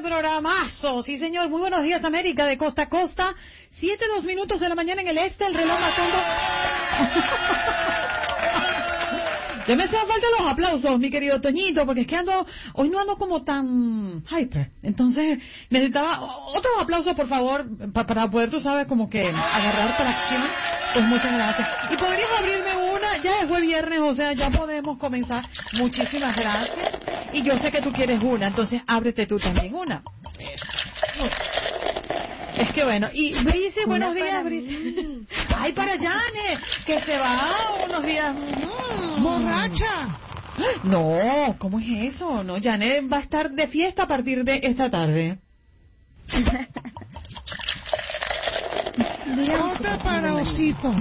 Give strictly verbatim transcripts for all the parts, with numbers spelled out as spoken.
programazo. Sí, señor. Muy buenos días, América, de costa a costa. Siete, dos minutos de la mañana en el este, el reloj matando. Ya me hacen falta los aplausos, mi querido Toñito, porque es que ando, hoy no ando como tan hyper. Entonces, necesitaba otros aplausos, por favor, pa, para poder, tú sabes, como que agarrar tracción. Pues muchas gracias. Y podrías abrirme una, ya es viernes, o sea, ya podemos comenzar. Muchísimas gracias. Y yo sé que tú quieres una, entonces ábrete tú también una. Es que bueno, y Brice, buenos días, Brice. Ay, para Janet, que se va unos días. Mm. ¡Borracha! No, ¿cómo es eso? No, Janet va a estar de fiesta a partir de esta tarde. Otra para Osito.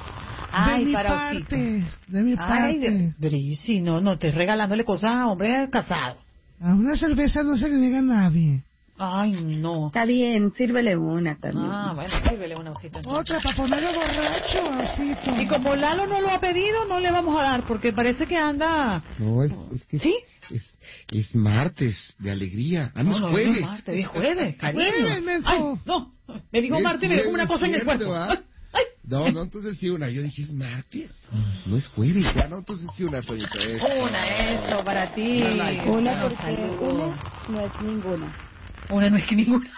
Ay, de mi para parte, Osito. de mi parte. Ay, de... Brice, no, no estés regalándole cosas a hombres casados. A una cerveza no se le niega a nadie. Ay, no. Está bien, sírvele una también. Ah, bueno, sírvele una Osito. Otra para ponerlo borracho, Osito. Y como Lalo no lo ha pedido, no le vamos a dar, porque parece que anda... No, es, es que ¿Sí? es, es martes de alegría. Ah, no, es no, jueves. No, martes, es jueves, cariño. Jueves, menso. Ay, no, me dijo Es martes y me dejó una cosa en el cierto, cuerpo. ¿ah? Ay. No, no, entonces sí una. Yo dije, ¿es martes? No es jueves, ya no, entonces sí una, Toñita. Eso. Una, eso, para ti. Una like. Una Bueno, porque saludos. una no es ninguna. Una no es que ninguna.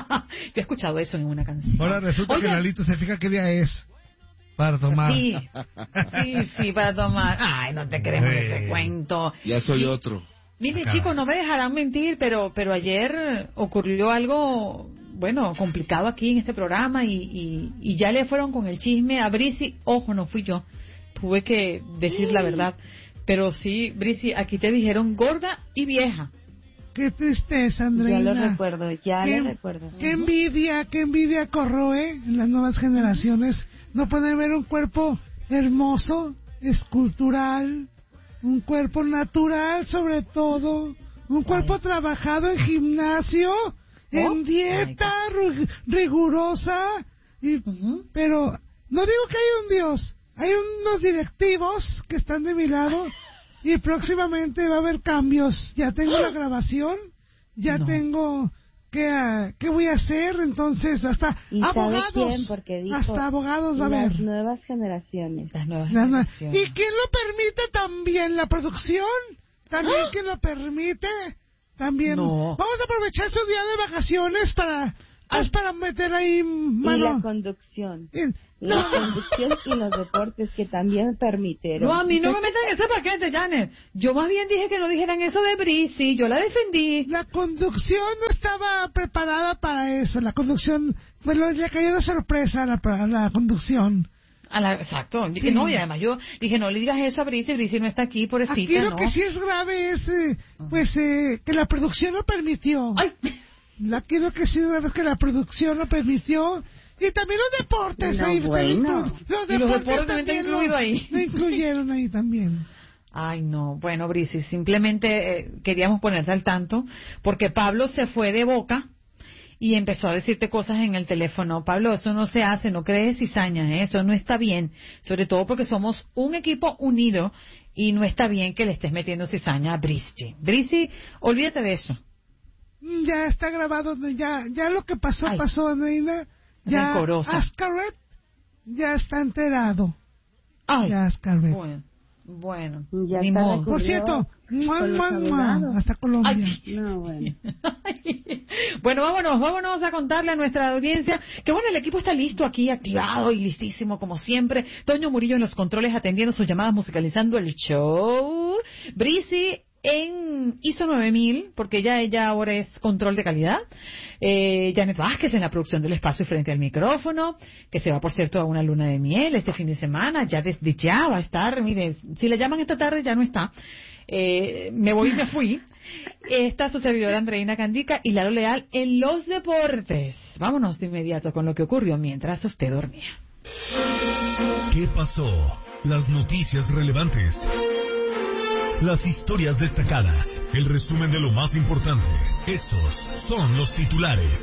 Yo he escuchado eso en una canción. Ahora resulta Oye, que Lalito se fija qué día es para tomar. Sí, sí, sí, para tomar. Ay, no te creemos Sí. ese cuento. Ya soy Y- otro. Mire, Acá. chicos, no me dejarán mentir, pero pero ayer ocurrió algo, bueno, complicado aquí en este programa y, y, y ya le fueron con el chisme a Brici. Ojo, no fui yo, tuve que decir la verdad. Pero sí, Brici, aquí te dijeron gorda y vieja. Qué tristeza, Ya Andreina. lo recuerdo, ya qué, lo recuerdo. Qué envidia, qué envidia corroe en las nuevas generaciones. No pueden ver un cuerpo hermoso, escultural, un cuerpo natural sobre todo, un cuerpo Ay. trabajado en gimnasio, en dieta ru- rigurosa, y, Ujú. pero no digo que hay un Dios, hay unos directivos que están de mi lado y próximamente va a haber cambios. Ya tengo la grabación, ya No. tengo qué, ah, qué voy a hacer, entonces hasta ¿Y sabe abogados, quién? Porque dijo, hasta abogados va a las haber. nuevas generaciones. Las nuevas Las nue- generaciones. ¿Y quién lo permite también? ¿La producción? ¿También ¡Ah! quién lo permite? También. No. Vamos a aprovechar su día de vacaciones para, pues, Ah. para meter ahí Y la mano. conducción. Y- La conducción y los deportes que también permitieron. No, a mí no me metan en ese paquete, Janet. Yo más bien dije que no dijeran eso de Brici, yo la defendí. La conducción no estaba preparada para eso. La conducción, pues lo- le cayó de sorpresa a la, a la conducción. A la, exacto. Dije, Sí. no, y además yo dije, no le digas eso a Brici, Brici no está aquí, Aquí pobrecita, lo ¿no? que sí es grave es, eh, pues, eh, que la producción lo permitió. Ay, Aquí lo que sí es grave es que la producción lo permitió. Y también los deportes. No, ahí, bueno. inclu- los Y los deportes deportes también está lo- incluido ahí. Lo incluyeron ahí también. Ay, no. Bueno, Brici, simplemente eh, queríamos ponerte al tanto, porque Pablo se fue de boca y empezó a decirte cosas en el teléfono. Pablo, eso no se hace, no crees cizañas, ¿eh? Eso no está bien, sobre todo porque somos un equipo unido y no está bien que le estés metiendo cizaña a Brici. Brici, olvídate de eso. Mm, Ya está grabado, ya ya lo que pasó, Ay. pasó, Andreina. Ya Rencorosa. Ascaret ya está enterado. Ay, Ya Ascaret. bueno, bueno, Ya ni está modo. Por cierto, mua, con los mua, mua, abogados. hasta Colombia. Ay. No, bueno. Bueno, vámonos, vámonos a contarle a nuestra audiencia que bueno, el equipo está listo aquí, activado y listísimo como siempre. Toño Murillo en los controles atendiendo sus llamadas, musicalizando el show. Brici en I S O nueve mil, porque ya ella ahora es control de calidad. Eh, Janet Vázquez en la producción del espacio frente al micrófono, que se va, por cierto, a una luna de miel este fin de semana. Ya desde ya va a estar, mire, si le llaman esta tarde ya no está. Eh, me voy y me fui. Esta su servidora Andreina Candica y Lalo Leal en los deportes. Vámonos de inmediato con lo que ocurrió mientras usted dormía. ¿Qué pasó? Las noticias relevantes. Las historias destacadas. El resumen de lo más importante. Estos son los titulares.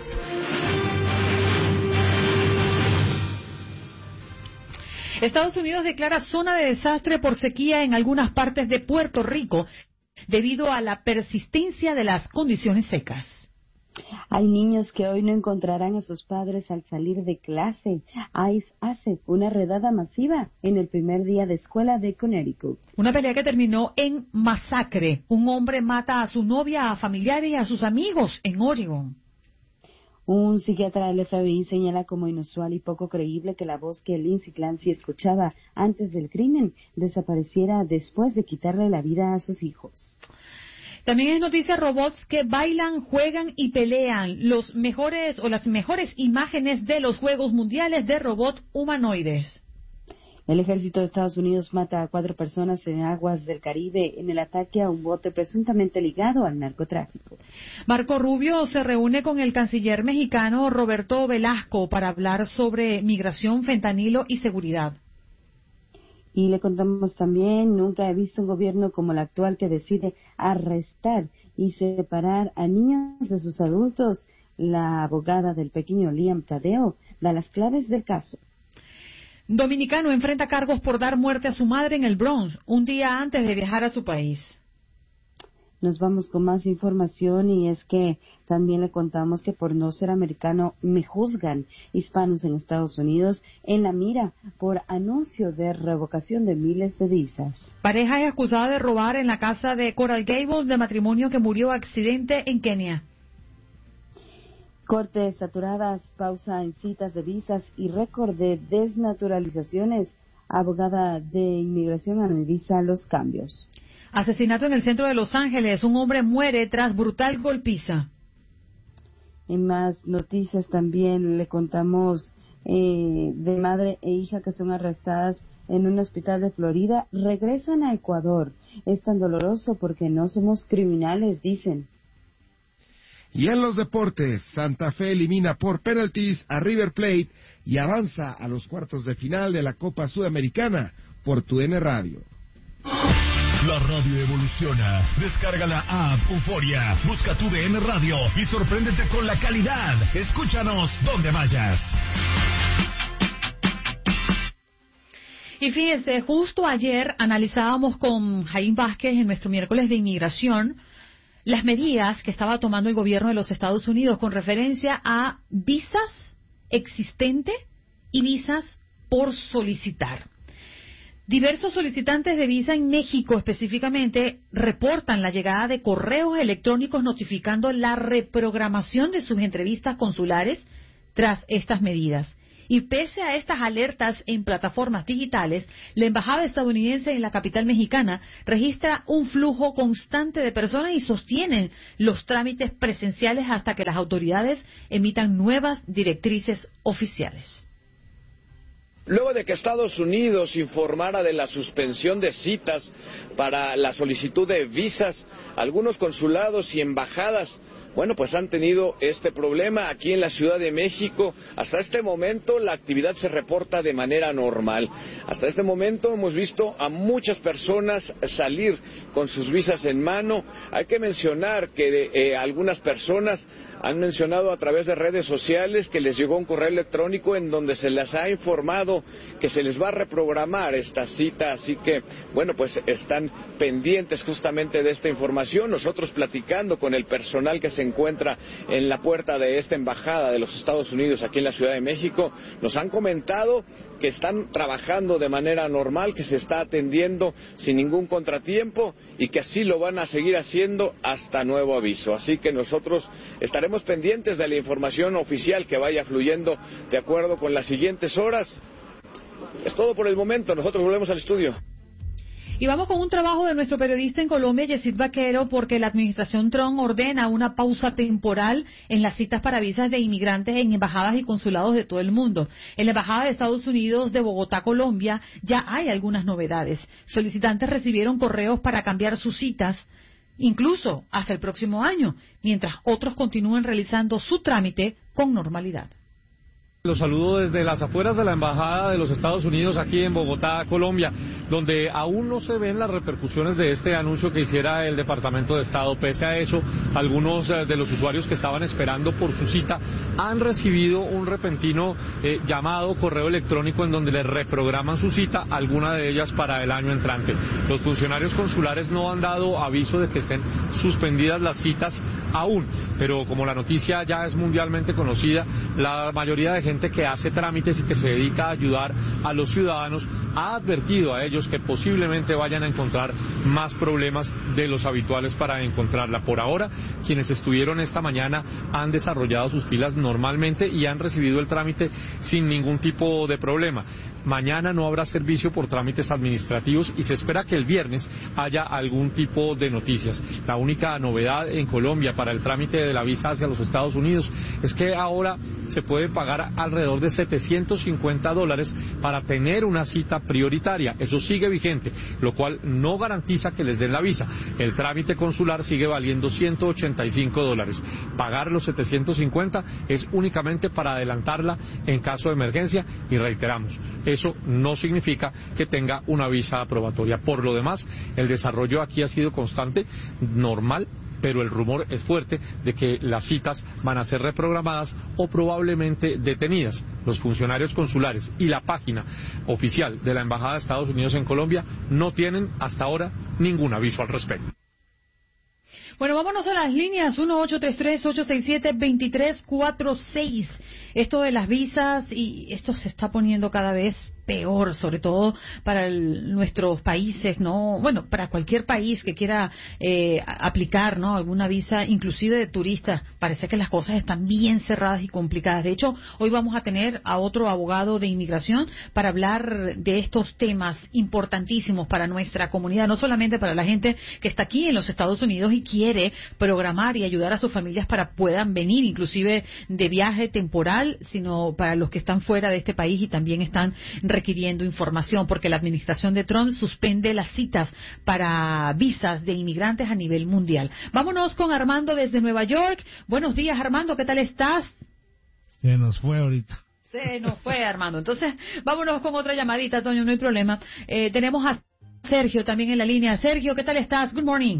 Estados Unidos declara zona de desastre por sequía en algunas partes de Puerto Rico debido a la persistencia de las condiciones secas. Hay niños que hoy no encontrarán a sus padres al salir de clase. ICE hace una redada masiva en el primer día de escuela de Connecticut. Una pelea que terminó en masacre. Un hombre mata a su novia, a familiares y a sus amigos en Oregon. Un psiquiatra del F B I señala como inusual y poco creíble que la voz que Lindsay Clancy escuchaba antes del crimen desapareciera después de quitarle la vida a sus hijos. También es noticia robots que bailan, juegan y pelean. Los mejores o las mejores imágenes de los Juegos Mundiales de robots humanoides. El ejército de Estados Unidos mata a cuatro personas en aguas del Caribe en el ataque a un bote presuntamente ligado al narcotráfico. Marco Rubio se reúne con el canciller mexicano Roberto Velasco para hablar sobre migración, fentanilo y seguridad. Y le contamos también, nunca he visto un gobierno como el actual que decide arrestar y separar a niños de sus adultos. La abogada del pequeño Liam Tadeo da las claves del caso. Dominicano enfrenta cargos por dar muerte a su madre en el Bronx, un día antes de viajar a su país. Nos vamos con más información y es que también le contamos que por no ser americano me juzgan hispanos en Estados Unidos en la mira por anuncio de revocación de miles de visas. Pareja es acusada de robar en la casa de Coral Gables de matrimonio que murió accidente en Kenia. Cortes saturadas, pausa en citas de visas y récord de desnaturalizaciones. Abogada de inmigración analiza los cambios. Asesinato en el centro de Los Ángeles. Un hombre muere tras brutal golpiza. En más noticias también le contamos eh, de madre e hija que son arrestadas en un hospital de Florida. Regresan a Ecuador. Es tan doloroso porque no somos criminales, dicen. Y en los deportes, Santa Fe elimina por penaltis a River Plate y avanza a los cuartos de final de la Copa Sudamericana por Tu N Radio. La radio evoluciona. Descarga la app Euforia, busca Tu D N Radio y sorpréndete con la calidad. Escúchanos donde vayas. Y fíjense, justo ayer analizábamos con Jaime Vázquez en nuestro miércoles de inmigración las medidas que estaba tomando el gobierno de los Estados Unidos con referencia a visas existentes y visas por solicitar. Diversos solicitantes de visa en México específicamente reportan la llegada de correos electrónicos notificando la reprogramación de sus entrevistas consulares tras estas medidas. Y pese a estas alertas en plataformas digitales, la embajada estadounidense en la capital mexicana registra un flujo constante de personas y sostienen los trámites presenciales hasta que las autoridades emitan nuevas directrices oficiales. Luego de que Estados Unidos informara de la suspensión de citas para la solicitud de visas, algunos consulados y embajadas bueno, pues han tenido este problema aquí en la Ciudad de México. Hasta este momento la actividad se reporta de manera normal. Hasta este momento hemos visto a muchas personas salir con sus visas en mano. Hay que mencionar que eh, algunas personas han mencionado a través de redes sociales que les llegó un correo electrónico en donde se les ha informado que se les va a reprogramar esta cita. Así que, bueno, pues están pendientes justamente de esta información. Nosotros platicando con el personal que se encuentra en la puerta de esta embajada de los Estados Unidos aquí en la Ciudad de México, nos han comentado que están trabajando de manera normal, que se está atendiendo sin ningún contratiempo y que así lo van a seguir haciendo hasta nuevo aviso. Así que nosotros estaremos pendientes de la información oficial que vaya fluyendo de acuerdo con las siguientes horas. Es todo por el momento, nosotros volvemos al estudio. Y vamos con un trabajo de nuestro periodista en Colombia, Yesid Vaquero, porque la administración Trump ordena una pausa temporal en las citas para visas de inmigrantes en embajadas y consulados de todo el mundo. En la embajada de Estados Unidos de Bogotá, Colombia, ya hay algunas novedades. Solicitantes recibieron correos para cambiar sus citas, incluso hasta el próximo año, mientras otros continúan realizando su trámite con normalidad. Los saludo desde las afueras de la Embajada de los Estados Unidos aquí en Bogotá, Colombia, donde aún no se ven las repercusiones de este anuncio que hiciera el Departamento de Estado. Pese a eso, algunos de los usuarios que estaban esperando por su cita han recibido un repentino eh, llamado correo electrónico en donde les reprograman su cita, alguna de ellas para el año entrante. Los funcionarios consulares no han dado aviso de que estén suspendidas las citas aún. pero como la noticia ya es mundialmente conocida, la mayoría de gente que hace trámites y que se dedica a ayudar a los ciudadanos ha advertido a ellos que posiblemente vayan a encontrar más problemas de los habituales para encontrarla. Por ahora, quienes estuvieron esta mañana han desarrollado sus filas normalmente y han recibido el trámite sin ningún tipo de problema. Mañana no habrá servicio por trámites administrativos y se espera que el viernes haya algún tipo de noticias. La única novedad en Colombia para el trámite de la visa hacia los Estados Unidos es que ahora se puede pagar alrededor de setecientos cincuenta dólares para tener una cita prioritaria. Eso sigue vigente, lo cual no garantiza que les den la visa. El trámite consular sigue valiendo ciento ochenta y cinco dólares. Pagar los setecientos cincuenta es únicamente para adelantarla en caso de emergencia y reiteramos, eso no significa que tenga una visa aprobatoria. Por lo demás, el desarrollo aquí ha sido constante, normal, pero el rumor es fuerte de que las citas van a ser reprogramadas o probablemente detenidas. Los funcionarios consulares y la página oficial de la Embajada de Estados Unidos en Colombia no tienen hasta ahora ningún aviso al respecto. Bueno, vámonos a las líneas uno ocho tres tres, ocho seis siete, dos tres cuatro seis. Esto de las visas, y esto se está poniendo cada vez peor, sobre todo para el, nuestros países, ¿no? Bueno, para cualquier país que quiera eh, aplicar, ¿no? Alguna visa, inclusive de turista. Parece que las cosas están bien cerradas y complicadas. De hecho, hoy vamos a tener a otro abogado de inmigración para hablar de estos temas importantísimos para nuestra comunidad, no solamente para la gente que está aquí en los Estados Unidos y quiere programar y ayudar a sus familias para puedan venir, inclusive de viaje temporal, sino para los que están fuera de este país y también están requiriendo información, porque la administración de Trump suspende las citas para visas de inmigrantes a nivel mundial. Vámonos con Armando desde Nueva York. Buenos días, Armando, ¿qué tal estás? Se nos fue ahorita. Se nos fue, Armando. Entonces, vámonos con otra llamadita, Toño, no hay problema. Eh, tenemos a Sergio también en la línea. Sergio, ¿qué tal estás? Good morning.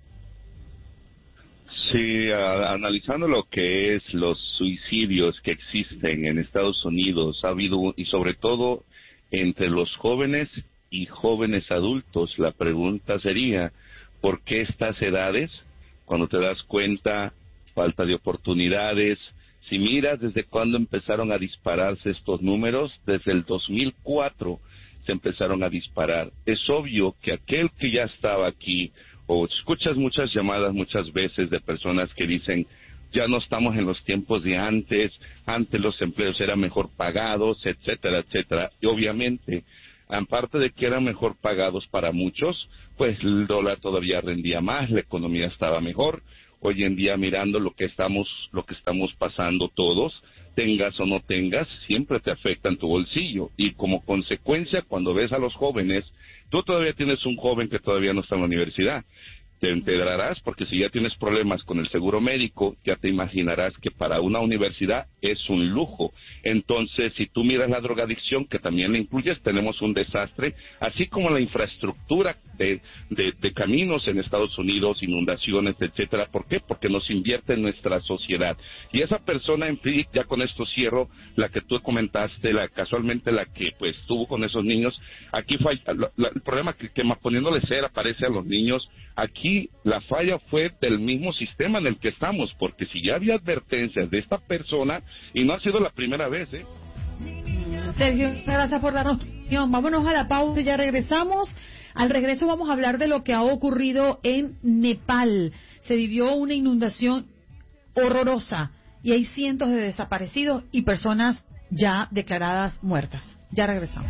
Sí, a, analizando lo que es los suicidios que existen en Estados Unidos, ha habido, y sobre todo entre los jóvenes y jóvenes adultos, la pregunta sería, ¿por qué estas edades? Cuando te das cuenta, falta de oportunidades. Si miras desde cuándo empezaron a dispararse estos números, desde el dos mil cuatro se empezaron a disparar. Es obvio que aquel que ya estaba aquí, o escuchas muchas llamadas muchas veces de personas que dicen, ya no estamos en los tiempos de antes, antes los empleos eran mejor pagados, etcétera, etcétera. Y obviamente, aparte de que eran mejor pagados para muchos, pues el dólar todavía rendía más, la economía estaba mejor. Hoy en día, mirando lo que estamos, lo que estamos pasando todos, tengas o no tengas, siempre te afecta en tu bolsillo. Y como consecuencia, cuando ves a los jóvenes, tú todavía tienes un joven que todavía no está en la universidad. Te enterarás porque si ya tienes problemas con el seguro médico, ya te imaginarás que para una universidad es un lujo. Entonces, si tú miras la drogadicción, que también la incluyes, tenemos un desastre, así como la infraestructura de, de, de caminos en Estados Unidos, inundaciones, etcétera. ¿Por qué? Porque nos invierte en nuestra sociedad. Y esa persona, en fin, ya con esto cierro, la que tú comentaste, la casualmente la que pues estuvo con esos niños, aquí fue la, la, el problema que, que poniéndole cera aparece a los niños. Aquí la falla fue del mismo sistema en el que estamos, porque si ya había advertencias de esta persona, y no ha sido la primera vez, ¿eh? Sergio, gracias por darnos tu opinión. Vámonos a la pausa y ya regresamos. Al regreso vamos a hablar de lo que ha ocurrido en Nepal. Se vivió una inundación horrorosa y hay cientos de desaparecidos y personas ya declaradas muertas. Ya regresamos.